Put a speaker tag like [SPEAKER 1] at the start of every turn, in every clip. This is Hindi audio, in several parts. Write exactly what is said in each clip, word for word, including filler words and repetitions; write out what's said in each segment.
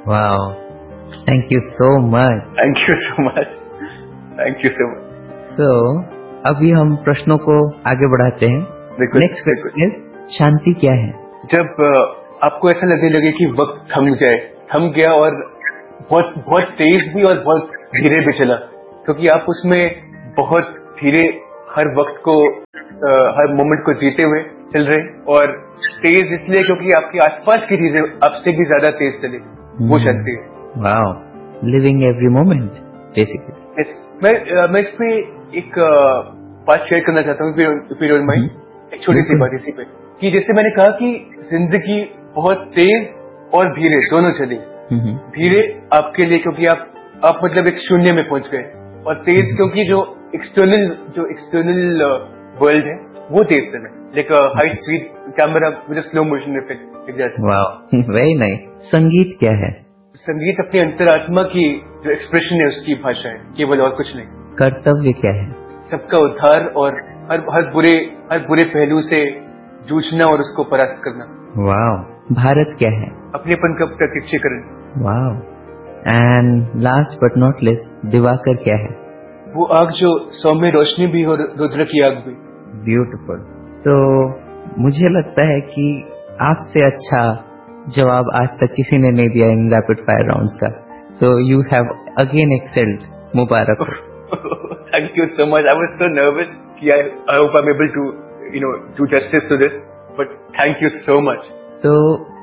[SPEAKER 1] Wow, thank you so much.
[SPEAKER 2] Thank you so much, thank you so much.
[SPEAKER 1] सो अभी हम प्रश्नों को आगे बढ़ाते हैं। नेक्स्ट क्वेश्चन इज, शांति क्या है?
[SPEAKER 2] जब आपको ऐसा लगने लगे कि वक्त थम जाए, थम गया और बहुत बहुत तेज भी और बहुत धीरे भी चला, क्योंकि आप उसमें बहुत धीरे हर वक्त को आ, हर मोमेंट को जीते हुए चल रहे, और तेज इसलिए क्योंकि आपके आसपास की चीजें आपसे भी ज्यादा तेज चले, वो शांति है।
[SPEAKER 1] Wow, living every moment basically.
[SPEAKER 2] Yes, मैं मैं इस पे एक बात शेयर करना चाहता हूँ, इफ यू डोंट माइंड, एक छोटी सी बात इसी पे, कि जैसे मैंने कहा कि जिंदगी बहुत तेज और धीरे दोनों चली। धीरे आपके लिए क्योंकि आप आप मतलब एक शून्य में पहुंच गए, और तेज क्योंकि जो एक्सटर्नल जो एक्सटर्नल वर्ल्ड है वो तेज चले, like high speed camera with slow motion effect. Exactly.
[SPEAKER 1] Wow, very nice. संगीत क्या है?
[SPEAKER 2] संगीत अपनी अंतरात्मा की जो एक्सप्रेशन है उसकी भाषा है, केवल और कुछ नहीं।
[SPEAKER 1] कर्तव्य क्या है?
[SPEAKER 2] सबका उद्धार और हर हर बुरे हर बुरे पहलू से जूझना और उसको परास्त करना।
[SPEAKER 1] वाओ। भारत क्या है?
[SPEAKER 2] अपनेपन का प्रत्यक्षीकरण।
[SPEAKER 1] Wow. And last but not list, Diwakar क्या है?
[SPEAKER 2] वो आग जो सौम्य रोशनी भी और रुद्र की आग भी।
[SPEAKER 1] ब्यूटिफुल। तो मुझे लगता है कि आपसे अच्छा जवाब आज तक किसी ने नहीं दिया इन रैपिड फायर राउंड्स का। So you have again excelled. Mubarak.
[SPEAKER 2] Thank you so much. I was so nervous कि आई I hope I am able to you know do justice to this, but thank you so much.
[SPEAKER 1] तो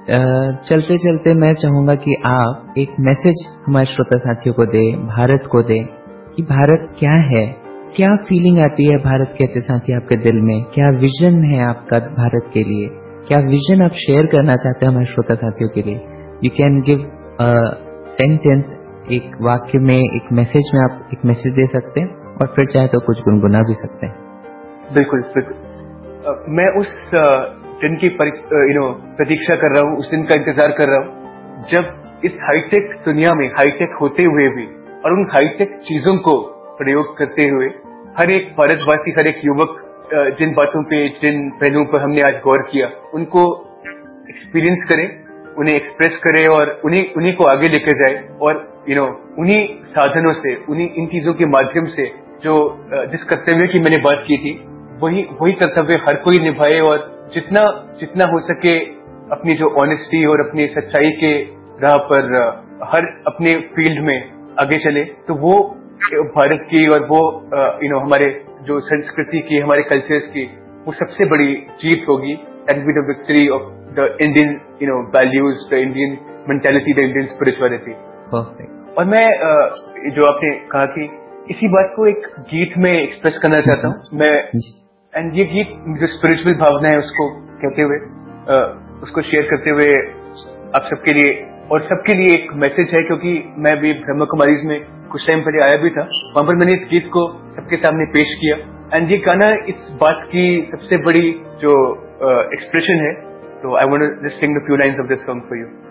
[SPEAKER 1] चलते चलते मैं चाहूंगा कि आप एक मैसेज हमारे श्रोता साथियों को दें, भारत को दें, कि भारत क्या है, क्या फीलिंग आती है भारत कहते साथी आपके दिल में, क्या विजन है आपका भारत के लिए, क्या विजन आप शेयर करना चाहते हैं हमारे श्रोता साथियों के लिए। You can give a sentence, एक वाक्य में, एक मैसेज में आप एक मैसेज दे सकते हैं, और फिर चाहे तो कुछ गुनगुना भी सकते हैं।
[SPEAKER 2] बिल्कुल बिल्कुल। uh, मैं उस uh, दिन की यू नो प्रतीक्षा कर रहा हूँ, उस दिन का इंतजार कर रहा हूँ जब इस हाईटेक दुनिया में हाईटेक होते हुए भी और उन हाईटेक चीजों को प्रयोग करते हुए हर एक भारतवासी, हर एक युवक जिन बातों पे, जिन पहलुओं पर हमने आज गौर किया, उनको एक्सपीरियंस करे, उन्हें एक्सप्रेस करे और उन्हीं उन्हीं को आगे लेकर जाए, और यू नो उन्हीं साधनों से, उन्हीं इन चीजों के माध्यम से जो जिस कर्तव्य की मैंने बात की थी, वही वही कर्तव्य हर कोई निभाए, और जितना जितना हो सके अपनी जो ऑनेस्टी और अपनी सच्चाई के राह पर हर अपने फील्ड में आगे चले, तो वो भारत की और वो यू नो हमारे जो संस्कृति की, हमारे कल्चर्स की वो सबसे बड़ी जीत होगी। That be the victory of the Indian you know values, the Indian mentality, the Indian spirituality.
[SPEAKER 1] Perfect.
[SPEAKER 2] और मैं जो आपने कहा कि इसी बात को एक गीत में एक्सप्रेस करना चाहता हूँ मैं, एंड ये गीत जो स्पिरिचुअल भावना है उसको कहते हुए, उसको शेयर करते हुए आप सबके लिए और सबके लिए एक मैसेज है, क्योंकि मैं भी ब्रह्म कुमारीज में कुछ टाइम पहले आया भी था, वहां पर मैंने इस गीत को सबके सामने पेश किया, एंड ये गाना इस बात की सबसे बड़ी जो एक्सप्रेशन है। तो I want to just sing the few lines of this song for you.